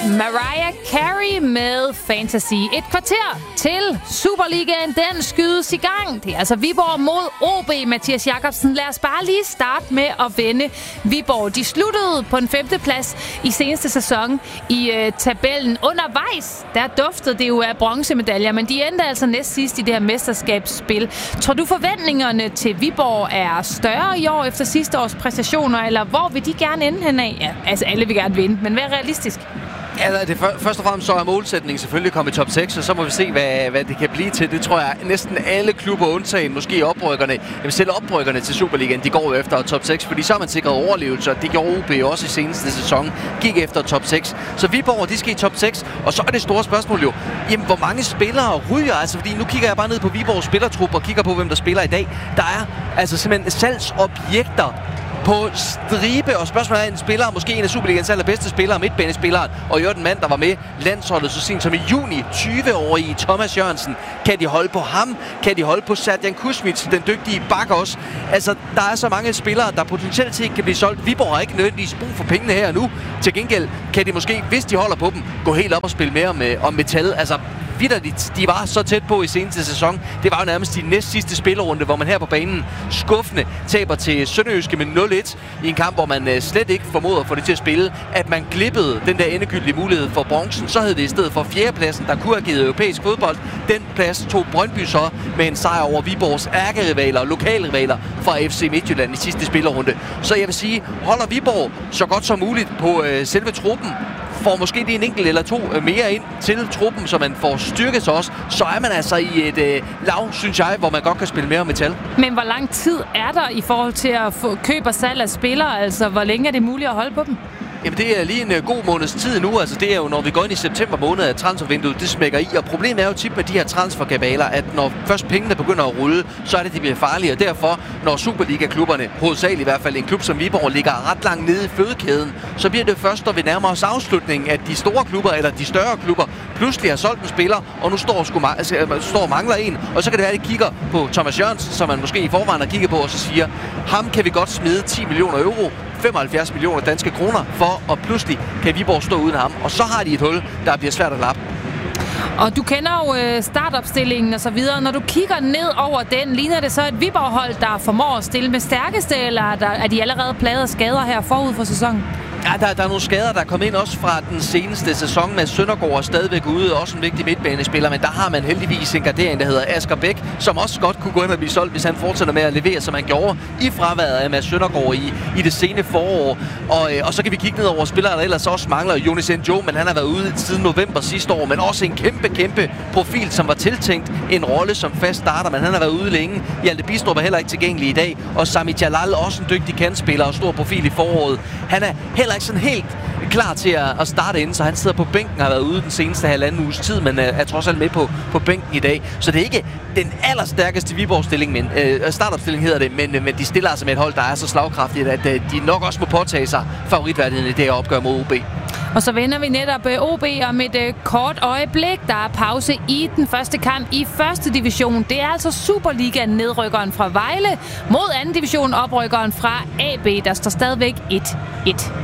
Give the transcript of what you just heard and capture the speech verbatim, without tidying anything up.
Mariah Carey med Fantasy. Et kvarter til Superligaen, den skydes i gang. Det er altså Viborg mod O B, Mathias Jakobsen. Lad os bare lige starte med at vende Viborg. De sluttede på en femte plads i seneste sæson i øh, tabellen. Undervejs, der duftede det jo af bronzemedaljer, men de endte altså næst sidst i det her mesterskabsspil. Tror du forventningerne til Viborg er større i år efter sidste års præstationer, eller hvor vil de gerne ende hen af? Ja, altså alle vil gerne vinde, men vær realistisk. Ja, det for, først og fremmest så er målsætningen selvfølgelig at komme i top seks, og så må vi se, hvad, hvad det kan blive til. Det tror jeg næsten alle klubber undtagen, måske oprykkerne, jamen selv oprykkerne til Superligaen, de går efter top seks, fordi så har man sikret overlevelse, og det gjorde O B også i seneste sæson, gik efter top seks. Så Viborg, de skal i top seks, og så er det store spørgsmål jo, jamen hvor mange spillere ryger, altså fordi nu kigger jeg bare ned på Viborgs spillertrup og kigger på, hvem der spiller i dag. Der er altså simpelthen salgsobjekter på stribe, og spørgsmålet er en spiller, måske en af Superligaens allerbedste spillere, midtbanespilleren, og jo den mand, der var med landsholdet så sent som i juni, tyve-årige Thomas Jørgensen. Kan de holde på ham? Kan de holde på Serdjan Kusmic, den dygtige bak også? Altså, der er så mange spillere, der potentielt set kan blive solgt. Viborg har ikke nødvendigvis brug for pengene her og nu. Til gengæld kan de måske, hvis de holder på dem, gå helt op og spille mere om, om metal. Altså, vitterligt, de var så tæt på i seneste sæson. Det var jo nærmest de næst sidste spillerunde, hvor man her på banen skuffende taber til Sønderjyske med nul et i en kamp, hvor man slet ikke formåede at få det til at spille. At man glippede den der endegyldige mulighed for bronzen, så havde det i stedet for fjerdepladsen, der kunne have givet europæisk fodbold. Den plads tog Brøndby så med en sejr over Viborgs ærkerivaler og lokalrivaler fra F C Midtjylland i sidste spillerunde. Så jeg vil sige, holder Viborg så godt som muligt på øh, selve truppen, får måske lige en enkelt eller to mere ind til truppen, så man får styrket sig også, så er man altså i et øh, lav, synes jeg, hvor man godt kan spille mere metal. Men hvor lang tid er der i forhold til at få køb og salg af spillere? Altså, hvor længe er det muligt at holde på dem? Jamen det er lige en uh, god måneds tid nu, altså det er jo når vi går ind i september måned, at transfervinduet det smækker i, og problemet er jo tit med de her transferkabaler, at når først pengene begynder at rulle, så er det, de bliver farlige, og derfor, når Superliga-klubberne, hovedsageligt i hvert fald en klub som Viborg, ligger ret langt nede i fødekæden, så bliver det først, når vi nærmer os afslutningen, at de store klubber, eller de større klubber, pludselig har solgt en spiller, og nu står, sgu ma- altså, står og mangler en, og så kan det være, at de kigger på Thomas Jørgensen, som man måske i forvejen har kigget på, og så siger, ham kan vi godt smide ti millioner euro, femoghalvfjerds millioner danske kroner for, og pludselig kan Viborg stå uden ham. Og så har de et hul, der bliver svært at lappe. Og du kender jo startopstillingen og så videre. Når du kigger ned over den, ligner det så et Viborg-hold, der formår at stille med stærkeste, eller er, der, er de allerede plaget af skader her forud for sæsonen? Ja, der, der er nogle skader, der er kommet ind også fra den seneste sæson med Søndergaard er stadigvæk ude, også en vigtig midtbanespiller, men der har man heldigvis en gardering, der hedder Asger Bæk, som også godt kunne gå ind og blive solgt, hvis han fortsætter med at levere, som han gjorde i fraværet af Mads Søndergaard i, i det sene forår. Og, og så kan vi kigge ned over spillere, der ellers også mangler. Jonas Njo, men han har været ude siden november sidste år, men også en kæmpe, kæmpe profil, som var tiltænkt en rolle som fast starter, men han har været ude længe. Hjalte Bistrup er heller ikke tilgængelig i dag, og Sami Jalal, også en dygtig kantspiller og stor profil i foråret. Han er heller ikke sådan helt klar til at, at starte inden, så han sidder på bænken og har været ude den seneste halvanden uges tid, men er, er trods alt med på, på bænken i dag. Så det er ikke den allerstærkeste Viborg-stilling, men øh, startopstilling hedder det, men, men de stiller altså med et hold, der er så slagkraftigt, at øh, de nok også må påtage sig favoritværdigheden i det her opgør mod O B. Og så vender vi netop O B om et øh, kort øjeblik. Der er pause i den første kamp i første division. Det er altså Superligaen nedrykkeren fra Vejle mod anden division oprykkeren fra A B. Der står stadigvæk et et.